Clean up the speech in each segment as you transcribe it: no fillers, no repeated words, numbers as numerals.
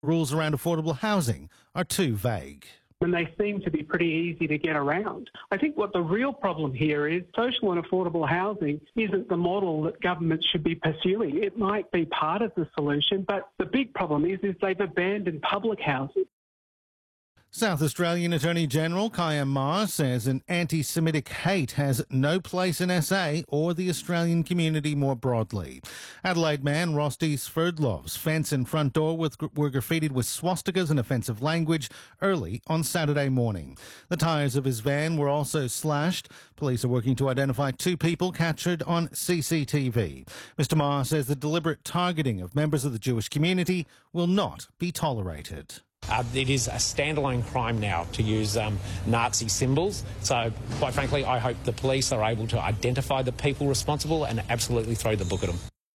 rules around affordable housing are too vague. And they seem to be pretty easy to get around. I think what the real problem here is social and affordable housing isn't the model that government should be pursuing. It might be part of the solution, but the big problem is they've abandoned public housing. South Australian Attorney-General Kaya Ma says an anti-Semitic hate has no place in SA or the Australian community more broadly. Adelaide man Rosti Sverdlov's fence and front door were graffitied with swastikas and offensive language early on Saturday morning. The tyres of his van were also slashed. Police are working to identify two people captured on CCTV. Mr Ma says the deliberate targeting of members of the Jewish community will not be tolerated. It is a standalone crime now to use Nazi symbols. So, quite frankly, I hope the police are able to identify the people responsible and absolutely throw the book at them.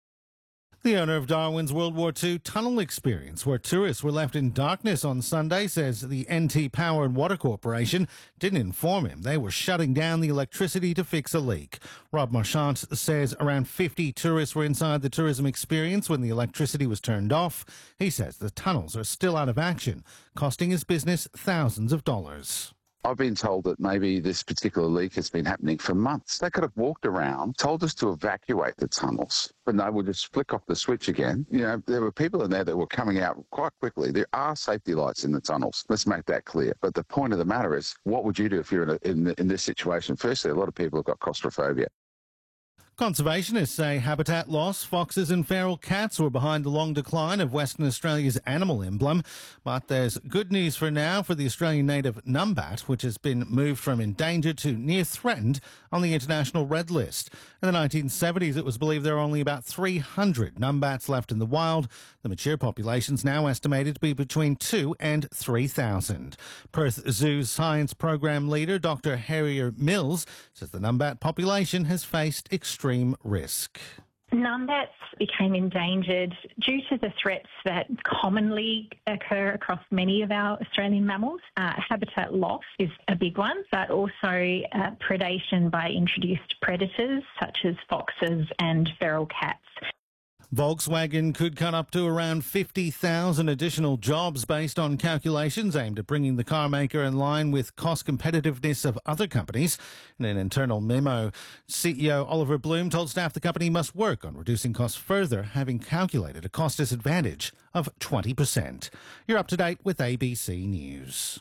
The owner of Darwin's World War II tunnel experience, where tourists were left in darkness on Sunday, says the NT Power and Water Corporation didn't inform him they were shutting down the electricity to fix a leak. Rob Marchant says around 50 tourists were inside the tourism experience when the electricity was turned off. He says the tunnels are still out of action, costing his business thousands of dollars. I've been told that maybe this particular leak has been happening for months. They could have walked around, told us to evacuate the tunnels, but no, we'll just flick off the switch again. You know, there were people in there that were coming out quite quickly. There are safety lights in the tunnels. Let's make that clear. But the point of the matter is, what would you do if you're in this situation? Firstly, a lot of people have got claustrophobia. Conservationists say habitat loss, foxes and feral cats were behind the long decline of Western Australia's animal emblem. But there's good news for now for the Australian native numbat, which has been moved from endangered to near threatened on the International Red List. In the 1970s, it was believed there were only about 300 numbats left in the wild. The mature population's now estimated to be between 2,000 and 3,000. Perth Zoo's science program leader, Dr. Harrier Mills, says the numbat population has faced extreme risk. Numbats became endangered due to the threats that commonly occur across many of our Australian mammals. Habitat loss is a big one, but also predation by introduced predators such as foxes and feral cats. Volkswagen could cut up to around 50,000 additional jobs based on calculations aimed at bringing the car maker in line with cost competitiveness of other companies. In an internal memo, CEO Oliver Bloom told staff the company must work on reducing costs further, having calculated a cost disadvantage of 20%. You're up to date with ABC News.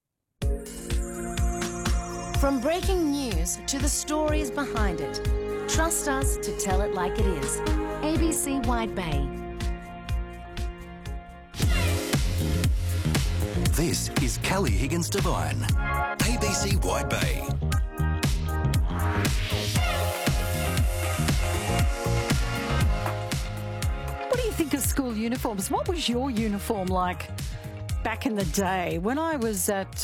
From breaking news to the stories behind it, trust us to tell it like it is. ABC Wide Bay. This is Kelly Higgins Devine, ABC Wide Bay. What do you think of school uniforms? What was your uniform like back in the day? When I was at,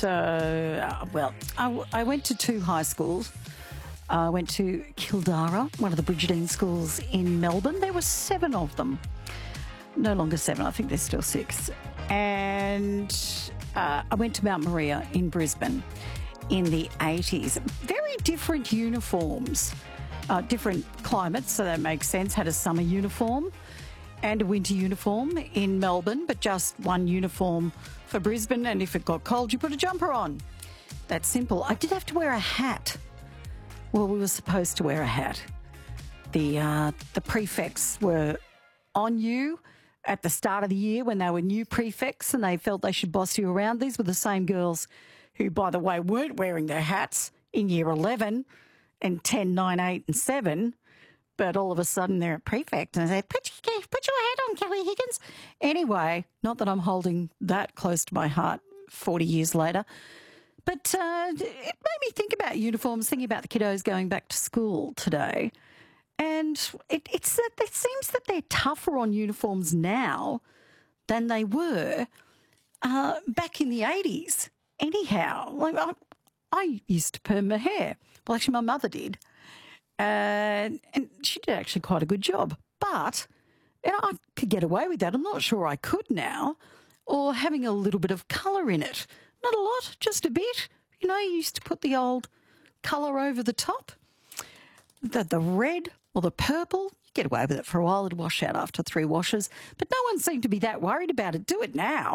I went to two high schools. I went to Kildara, one of the Brigidine schools in Melbourne. There were 7 of them. No longer 7, I think there's still 6. And I went to Mount Maria in Brisbane in the 80s. Very different uniforms, different climates, so that makes sense. Had a summer uniform and a winter uniform in Melbourne, but just one uniform for Brisbane. And if it got cold, you put a jumper on. That's simple. I did have to wear a hat. Well, we were supposed to wear a hat. The prefects were on you at the start of the year when they were new prefects and they felt they should boss you around. These were the same girls who, by the way, weren't wearing their hats in year 11 and 10, 9, 8 and 7. But all of a sudden they're a prefect and they say, put your hat on, Kelly Higgins. Anyway, not that I'm holding that close to my heart 40 years later. But it made me think about uniforms, thinking about the kiddos going back to school today. And it seems that they're tougher on uniforms now than they were back in the 80s. Anyhow, like I used to perm my hair. Well, actually, my mother did. And she did actually quite a good job. But I could get away with that. I'm not sure I could now. Or having a little bit of colour in it. Not a lot, just a bit. You know, you used to put the old colour over the top. The red or the purple, you get away with it for a while. It'd wash out after 3 washes. But no one seemed to be that worried about it. Do it now.